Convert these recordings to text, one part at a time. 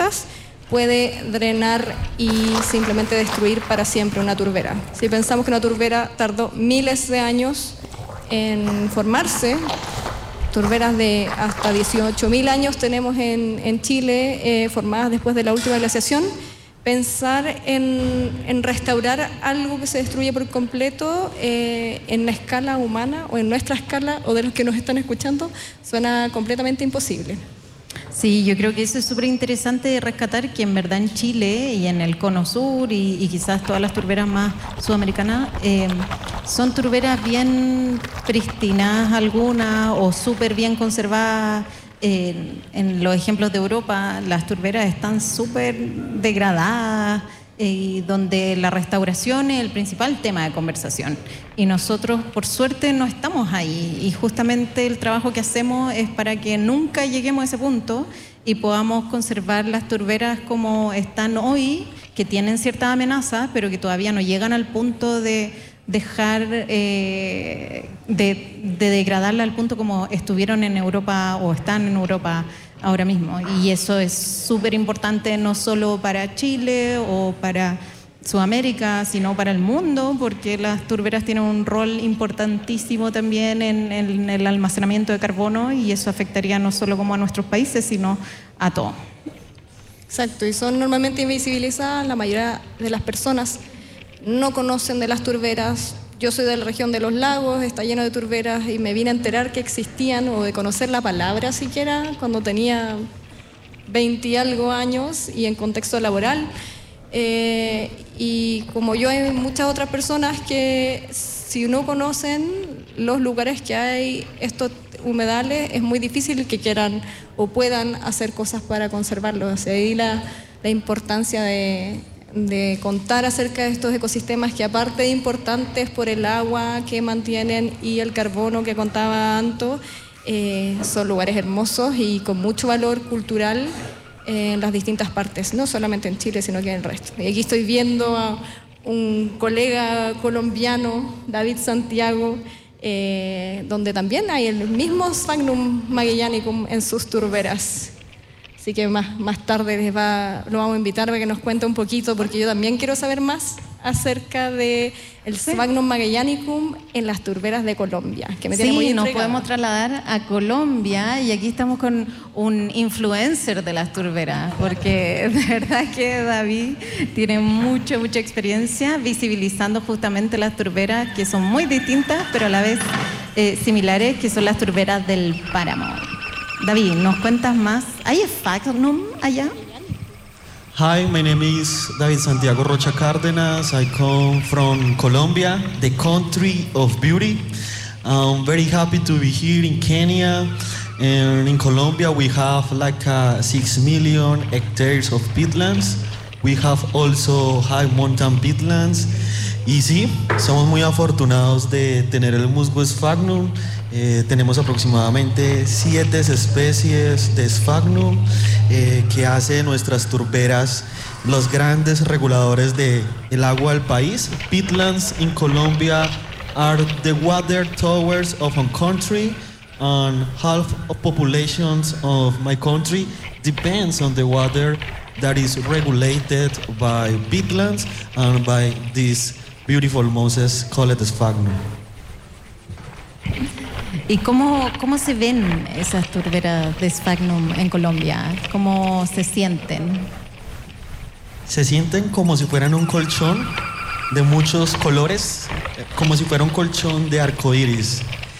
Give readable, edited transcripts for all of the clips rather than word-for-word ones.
horas puede drenar y simplemente destruir para siempre una turbera. Si pensamos que una turbera tardó miles de años en formarse, turberas de hasta 18.000 años tenemos en Chile, formadas después de la última glaciación. Pensar en restaurar algo que se destruye por completo en la escala humana o en nuestra escala o de los que nos están escuchando suena completamente imposible. Sí, yo creo que eso es súper interesante de rescatar, que en verdad en Chile y en el Cono Sur y quizás todas las turberas más sudamericanas son turberas bien prístinas algunas o súper bien conservadas. En los ejemplos de Europa las turberas están súper degradadas y donde la restauración es el principal tema de conversación. Y nosotros, por suerte, no estamos ahí. Y justamente el trabajo que hacemos es para que nunca lleguemos a ese punto y podamos conservar las turberas como están hoy, que tienen cierta amenaza, pero que todavía no llegan al punto de dejar de degradarla al punto como estuvieron en Europa o están en Europa ahora mismo. Y eso es súper importante no solo para Chile o para Sudamérica, sino para el mundo, porque las turberas tienen un rol importantísimo también en el almacenamiento de carbono, y eso afectaría no solo como a nuestros países, sino a todos. Exacto, y son normalmente invisibilizadas. La mayoría de las personas no conocen de las turberas. Yo soy de la región de los lagos, está lleno de turberas, y me vine a enterar que existían, o de conocer la palabra siquiera, cuando tenía 20 y algo años y en contexto laboral. Y como yo, hay muchas otras personas que, si no conocen los lugares que hay estos humedales, es muy difícil que quieran o puedan hacer cosas para conservarlos. O sea, ahí la importancia de contar acerca de estos ecosistemas que, aparte de importantes por el agua que mantienen y el carbono que contaba Anto, son lugares hermosos y con mucho valor cultural en las distintas partes, no solamente en Chile, sino que en el resto. Y aquí estoy viendo a un colega colombiano, David Santiago, donde también hay el mismo Sphagnum magellanicum en sus turberas. Así que más tarde lo vamos a invitar para que nos cuente un poquito, porque yo también quiero saber más acerca del Sphagnum magellanicum en las turberas de Colombia, que me tiene muy intrigada. Nos podemos trasladar a Colombia, y aquí estamos con un influencer de las turberas, porque de verdad que David tiene mucha experiencia visibilizando justamente las turberas, que son muy distintas, pero a la vez similares, que son las turberas del páramo. David, ¿nos cuentas más? ¿Hay Sphagnum allá? Hi, my name is David Santiago Rocha Cárdenas. I come from Colombia, the country of beauty. I'm very happy to be here in Kenya. And in Colombia, we have like 6 million hectares of peatlands. We have also high mountain peatlands. Y sí, somos muy afortunados de tener el musgo Sphagnum. Tenemos aproximadamente 7 especies de Sphagnum que hace nuestras turberas los grandes reguladores del agua del país. Peatlands in Colombia are the water towers of our country, and half of populations of my country depends on the water that is regulated by peatlands and by these beautiful mosses called Sphagnum. ¿Y cómo se ven esas turberas de Sphagnum en Colombia? ¿Cómo se sienten? Se sienten como si fueran un colchón de muchos colores, como si fuera un colchón de arcoíris.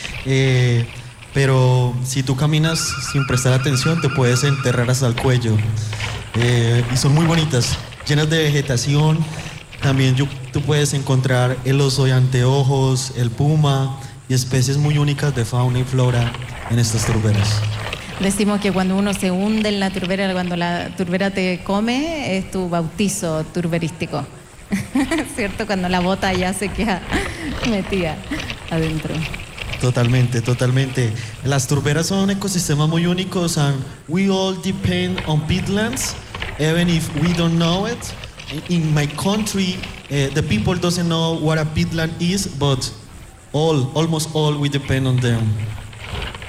Pero si tú caminas sin prestar atención, te puedes enterrar hasta el cuello. Y son muy bonitas, llenas de vegetación. También tú puedes encontrar el oso de anteojos, el puma y especies muy únicas de fauna y flora en estas turberas. Decimos que cuando uno se hunde en la turbera, cuando la turbera te come, es tu bautizo turberístico. ¿Cierto? Cuando la bota ya se queda metida adentro. Totalmente. Las turberas son ecosistemas muy únicos, and we all depend on peatlands, even if we don't know it. In my country, the people doesn't know what a peatland is, but almost all we depend on them.